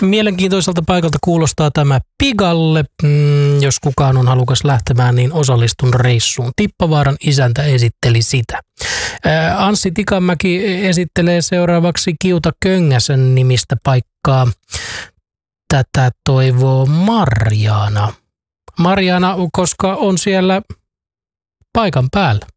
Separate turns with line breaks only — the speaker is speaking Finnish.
Mielenkiintoiselta paikalta kuulostaa tämä Pigalle. Jos kukaan on halukas lähtemään, niin osallistun reissuun. Tippavaaran isäntä esitteli sitä. Anssi Tikanmäki esittelee seuraavaksi Kiuta Köngäsen nimistä paikkaa. Tätä toivoo Marjaana. Marjaana, koska on siellä paikan päällä.